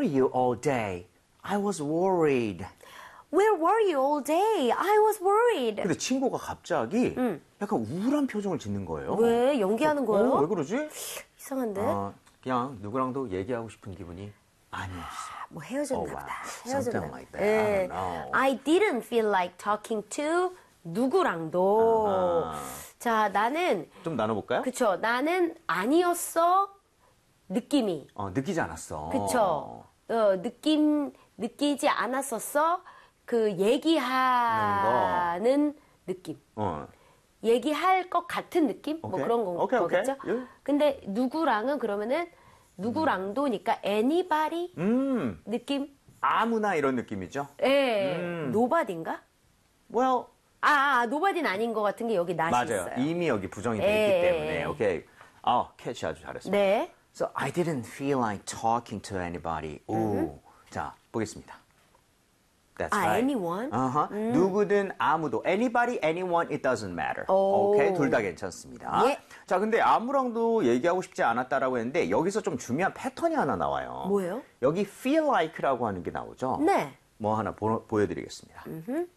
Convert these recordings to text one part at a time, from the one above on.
were you all day? I was worried. Where were you all day? I was worried. 근데 친구가 갑자기 약간 우울한 표정을 짓는 거예요. 왜? 연기하는 거예요? 왜 그러지? 이상한데? 그냥 누구랑도 얘기하고 싶은 기분이 아니었어. 뭐 헤어졌나 wow. 보다. Something like that. 네. I don't know. I didn't feel like talking to 누구랑도. 자, 나는 좀 나눠볼까요? 그쵸. 나는 아니었어. 느낌이. 느끼지 않았어. 그쵸. 느끼지 않았었어. 그 얘기하는 느낌. 얘기할 것 같은 느낌? 뭐 그런 거겠죠? Yeah. 근데 누구랑은 그러면은 누구랑도니까 anybody 느낌? 아무나 이런 느낌이죠? 예. nobody인가? Well, nobody는 아닌 것 같은 게 여기 not이 맞아요. 있어요. 이미 여기 부정이 돼 있기 때문에. 오케이. 캐치 아주 잘했어. 네. So I didn't feel like talking to anybody. 오. 자, 보겠습니다. That's right. anyone? 누구든 아무도. Anybody, anyone, it doesn't matter. 오케이, 둘 다 괜찮습니다. 예. 자, 근데 아무랑도 얘기하고 싶지 않았다라고 했는데 여기서 좀 중요한 패턴이 하나 나와요. 뭐예요? 여기 feel like라고 하는 게 나오죠? 네. 뭐 하나 보여드리겠습니다.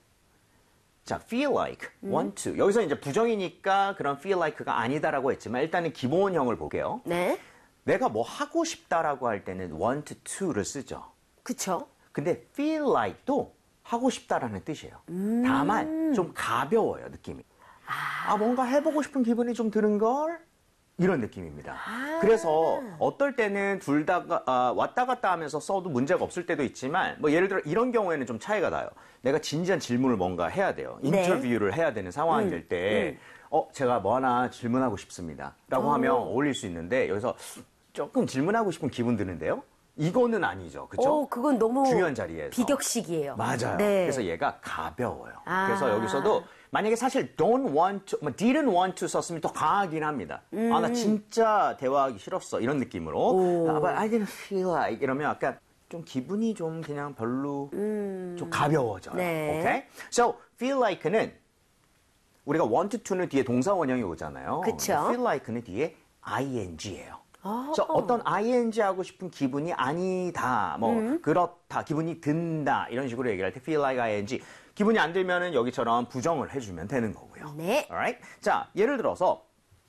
자, feel like, want to. 여기서 이제 부정이니까 그런 feel like가 아니다라고 했지만 일단은 기본형을 볼게요. 네. 내가 뭐 하고 싶다라고 할 때는 want to를 쓰죠. 그쵸. 근데 feel like도 하고 싶다라는 뜻이에요. 다만 좀 가벼워요, 느낌이. 뭔가 해보고 싶은 기분이 좀 드는걸? 이런 느낌입니다. 그래서 어떨 때는 둘 다 왔다 갔다 하면서 써도 문제가 없을 때도 있지만 뭐 예를 들어 이런 경우에는 좀 차이가 나요. 내가 진지한 질문을 뭔가 해야 돼요. 인터뷰를 해야 되는 상황일 때 제가 뭐 하나 질문하고 싶습니다. 라고 하면 어울릴 수 있는데 여기서 조금 질문하고 싶은 기분 드는데요? 이거는 아니죠. 그렇죠? 그건 너무 중요한 자리에서. 비격식이에요. 맞아요. 네. 그래서 얘가 가벼워요. 그래서 여기서도 만약에 사실 don't want to, didn't want to 썼으면 더 강하긴 합니다. 나 진짜 대화하기 싫었어. 이런 느낌으로. But I didn't feel like 이러면 약간 좀 기분이 좀 그냥 별로 좀 가벼워져요. 네. Okay? So feel like는 우리가 want to는 뒤에 동사 원형이 오잖아요. 그쵸. feel like는 뒤에 ing예요. 그래서 어떤 ing 하고 싶은 기분이 아니다, 뭐 그렇다, 기분이 든다 이런 식으로 얘기할 때 feel like ing. 기분이 안 들면은 여기처럼 부정을 해주면 되는 거고요. 네. Alright? 자, 예를 들어서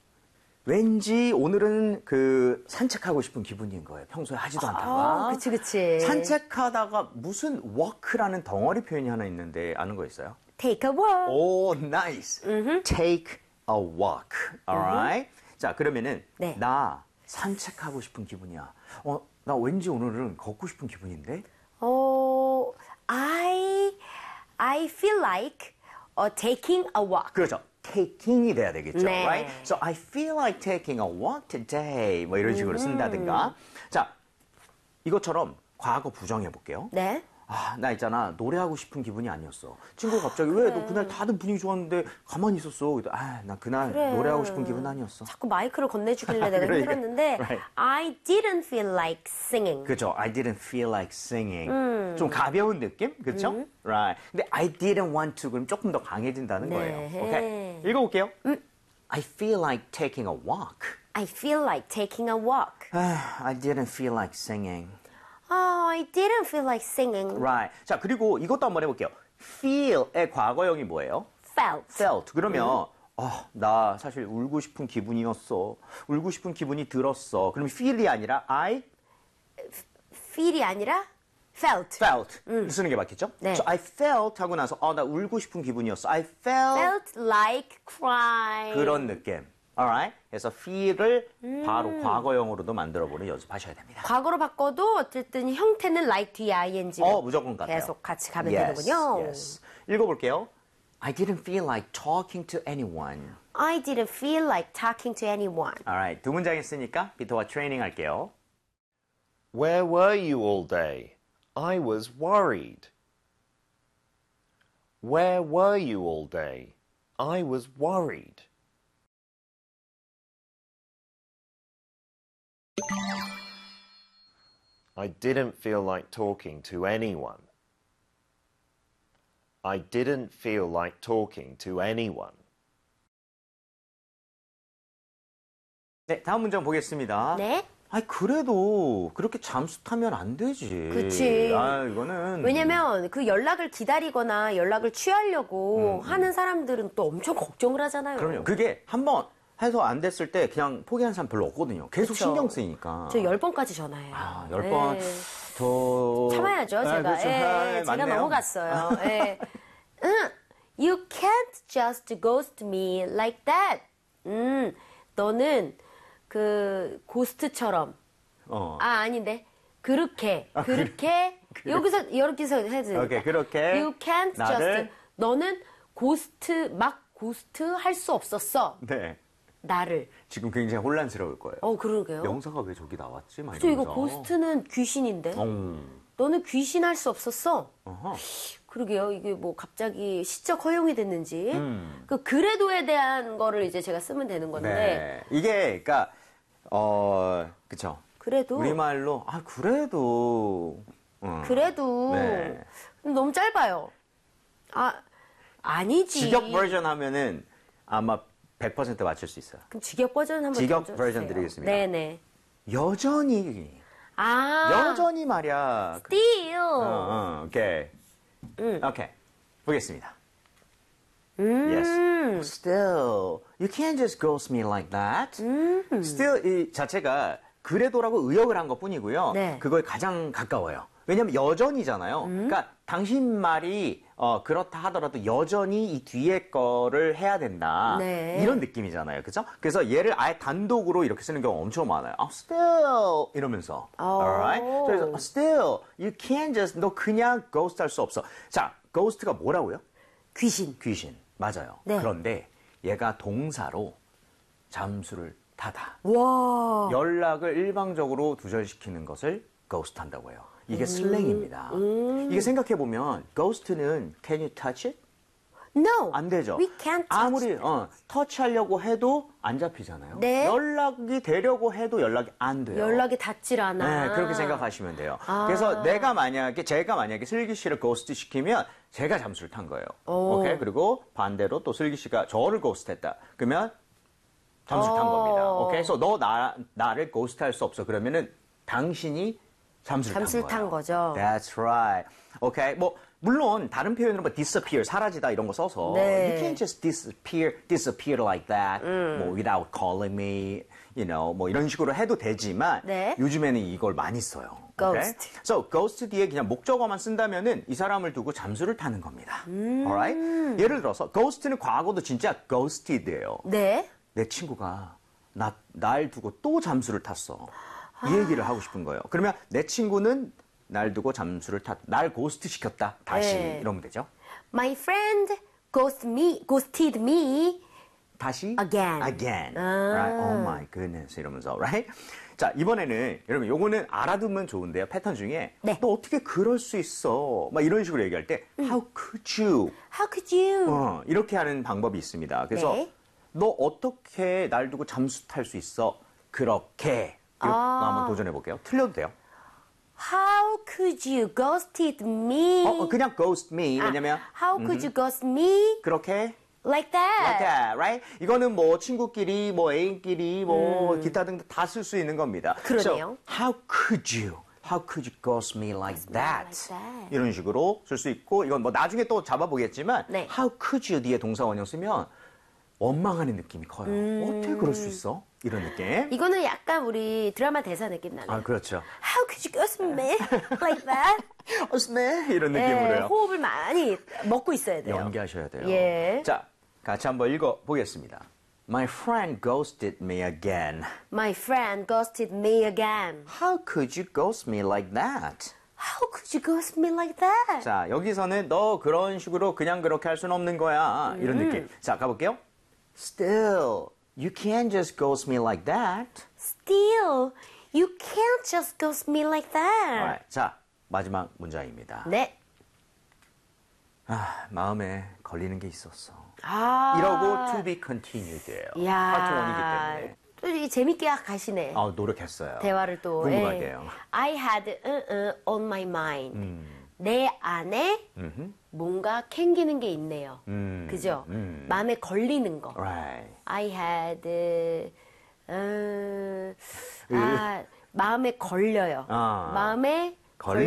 왠지 오늘은 그 산책하고 싶은 기분인 거예요. 평소에 하지도 않다가. 그치. 산책하다가 무슨 walk라는 덩어리 표현이 하나 있는데 아는 거 있어요? Take a walk. 오, nice. Take a walk. Alright? 자, 그러면은 네. 나 산책하고 싶은 기분이야. 나 왠지 오늘은 걷고 싶은 기분인데? I feel like taking a walk. 그렇죠. taking이 돼야 되겠죠. 네. Right? So I feel like taking a walk today. 뭐 이런 식으로 쓴다든가. 자, 이것처럼 과거 부정해 볼게요. 네. 나 있잖아. 노래하고 싶은 기분이 아니었어. 친구가 갑자기 왜 너 그날 다들 분위기 좋았는데 가만히 있었어. 나 그날 노래하고 싶은 기분 아니었어. 자꾸 마이크를 건네주길래 내가 그러니까. 힘들었는데 Right. I didn't feel like singing. 그죠. I didn't feel like singing. 좀 가벼운 느낌? 그렇죠? Right. 근데 I didn't want to 그럼 조금 더 강해진다는 거예요. 오케이. 읽어볼게요. I feel like taking a walk. I feel like taking a walk. I didn't feel like singing. I didn't feel like singing. Right. 자, 그리고 이것도 한번 해볼게요. feel의 과거형이 뭐예요? Felt. felt. 그러면 나 사실 울고 싶은 기분이었어. 울고 싶은 기분이 들었어. 그러면 feel이 아니라 feel이 아니라 felt. 쓰는 게 맞겠죠? 네. So I felt 하고 나서 나 울고 싶은 기분이었어. I felt like crying. 그런 느낌. Alright? 그래서 feel을 바로 과거형으로도 만들어보는 연습하셔야 됩니다. 과거로 바꿔도 어쨌든 형태는 like 뒤에 ing. 무조건 같아요. 계속 같이 가면 되는군요. Yes. 읽어볼게요. I didn't feel like talking to anyone. I didn't feel like talking to anyone. Alright, 두 문장 했으니까 비토와 트레이닝 할게요. Where were you all day? I was worried. Where were you all day? I was worried. I didn't feel like talking to anyone. I didn't feel like talking to anyone. 네, 다음 문장 보겠습니다. 네. 아니 그래도 그렇게 잠수 타면 안 되지. 그치. 아 이거는 왜냐면 그 연락을 기다리거나 연락을 취하려고 하는 사람들은 또 엄청 걱정을 하잖아요. 그럼요. 그게 한번 해서 안 됐을 때 그냥 포기하는 사람 별로 없거든요. 계속 그쵸. 신경 쓰이니까. 저 10번까지 전화해요. 아, 10번 네. 더 참아야죠, 제가. 그렇죠. 예, 아, 제가 맞네요. 넘어갔어요. 예. You can't just ghost me like that. 너는 그 고스트처럼 아닌데 그렇게 여기서 해도 오케이, 그렇게 You can't 나를- just 너는 고스트 할 수 없었어. 네. 나를. 지금 굉장히 혼란스러울 거예요. 그러게요. 명사가 왜 저기 나왔지? 막 그죠, 이거 이러면서. 고스트는 귀신인데. 너는 귀신 할 수 없었어. 어허. 그러게요. 이게 뭐 갑자기 시적 허용이 됐는지. 그 그래도에 대한 거를 이제 제가 쓰면 되는 건데. 네. 이게 그러니까 그쵸. 그래도. 우리말로 그래도 그래도. 네. 너무 짧아요. 아니지. 직역 버전 하면은 아마 100% 맞출 수 있어요. 그럼 직역 버전 한번 직역 던져주세요. 버전 드리겠습니다. 네네. 여전히 말이야. still. 오케이. 오케이. 보겠습니다. Yes. Still, you can't just ghost me like that. Still 이 자체가 그래도라고 의역을 한 것뿐이고요. 네. 그거에 가장 가까워요. 왜냐면 여전히잖아요. 그러니까 당신 말이 그렇다 하더라도 여전히 이 뒤에 거를 해야 된다. 네. 이런 느낌이잖아요. 그죠? 그래서 얘를 아예 단독으로 이렇게 쓰는 경우가 엄청 많아요. still 이러면서. Alright? 그래서 still you can't just 너 그냥 ghost 할 수 없어. 자, ghost가 뭐라고요? 귀신. 귀신. 맞아요. 네. 그런데 얘가 동사로 잠수를 타다. 와. 연락을 일방적으로 두절시키는 것을 ghost 한다고 해요. 이게 슬랭입니다. 이게 생각해보면 ghost는 can you touch it? No. 안 되죠. We can't touch 아무리 터치하려고 해도 안 잡히잖아요. 네. 연락이 되려고 해도 연락이 안 돼요. 연락이 닿질 않아. 네, 그렇게 생각하시면 돼요. 그래서 제가 만약에 슬기 씨를 고스트 시키면 제가 잠수를 탄 거예요. 오케이? 그리고 반대로 또 슬기 씨가 저를 고스트했다. 그러면 잠수를 탄 겁니다. 오케이? 그래서 너 나를 고스트 할 수 없어. 그러면은 당신이 잠수를 탄 거죠. That's right. 오케이? 뭐 물론 다른 표현으로 뭐 disappear, 사라지다 이런 거 써서 네. you can't just disappear like that. 뭐 without calling me, 뭐 이런 식으로 해도 되지만 네. 요즘에는 이걸 많이 써요. Ghost. Okay? So ghost 뒤에 그냥 목적어만 쓴다면은 이 사람을 두고 잠수를 타는 겁니다. Alright? 예를 들어서 ghost는 과거도 진짜 ghosted예요. 네. 내 친구가 날 두고 또 잠수를 tas어. 이 얘기를 하고 싶은 거예요. 그러면 내 친구는 날 두고 잠수를 날 고스트 시켰다. 다시 네. 이러면 되죠. My friend ghosted me 다시 again. Right? Oh my goodness 이러면서 right? 자 이번에는 여러분 요거는 알아두면 좋은데요. 패턴 중에 네. 너 어떻게 그럴 수 있어? 막 이런 식으로 얘기할 때 How could you? How could you? 이렇게 하는 방법이 있습니다. 그래서 네. 너 어떻게 날 두고 잠수 탈 수 있어? 그렇게 이거 한번 도전해 볼게요. 틀려도 돼요. How could you ghosted me? 그냥 ghost me. 왜냐면 How could you ghost me 그렇게 like that? like that, right? 이거는 뭐 친구끼리, 뭐 애인끼리, 뭐 기타 등등 다 쓸 수 있는 겁니다. 그러네요. So, how could you ghost me like that? like that. 이런 식으로 쓸 수 있고 이건 뭐 나중에 또 잡아보겠지만 네. how could you 뒤에 동사 원형 쓰면 원망하는 느낌이 커요. 어떻게 그럴 수 있어? 이런 느낌. 이거는 약간 우리 드라마 대사 느낌 나네요. 아, 그렇죠. How could you ghost me like that? 네, 이런 네, 느낌으로요. 호흡을 많이 먹고 있어야 돼요. 연기하셔야 돼요. 예. 자, 같이 한번 읽어보겠습니다. My friend ghosted me again. My friend ghosted me again. How could you ghost me like that? How could you ghost me like that? 자, 여기서는 너 그런 식으로 그냥 그렇게 할 수는 없는 거야. 이런 느낌. 자, 가볼게요. Still, you can't just ghost me like that. Still, you can't just ghost me like that. Alright. 자, 마지막 문장입니다. 네. 마음에 걸리는 게 있었어. 아. 이러고 to be continued예요. 이야. 파트 1이기 때문에. 또 이게 재밌게 가시네. 노력했어요. 대화를 또. 궁금하게 예. 해요. I had on my mind. 내 안에 뭔가 캥기는 게 있네요. 그죠? 마음에 걸리는 거. Right. I had 마음에 걸려요. 아. 마음에 걸려.